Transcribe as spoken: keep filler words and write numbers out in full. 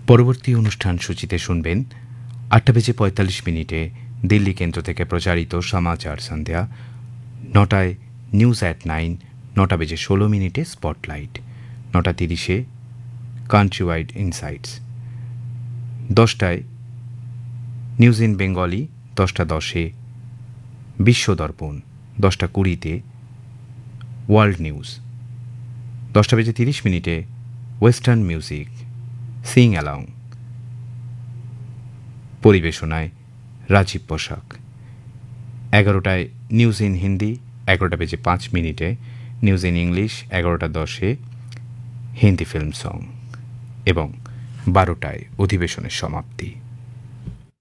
পরবর্তী অনুষ্ঠান সূচিতে শুনবেন আটটা বেজে পঁয়তাল্লিশ মিনিটে দিল্লি কেন্দ্র থেকে প্রচারিত সমাচার সন্ধ্যা, নটায় নিউজ অ্যাট নাইন, নটা বেজে ষোলো মিনিটে স্পটলাইট, নটা তিরিশে কান্ট্রি ওয়াইড ইনসাইটস, দশটায় নিউজ ইন বেঙ্গলি, দশটা দশে বিশ্বদর্পণ, দশটা কুড়িতে ওয়ার্ল্ড নিউজ, দশটা বেজে তিরিশ মিনিটে western music Singh along, পরিবেশনায় Rajib পোশাক, এগারোটায় নিউজ ইন হিন্দি, এগারোটা বেজে পাঁচ মিনিটে নিউজ ইন ইংলিশ, এগারোটা দশে হিন্দি ফিল্ম সং এবং বারোটায় অধিবেশনের সমাপ্তি।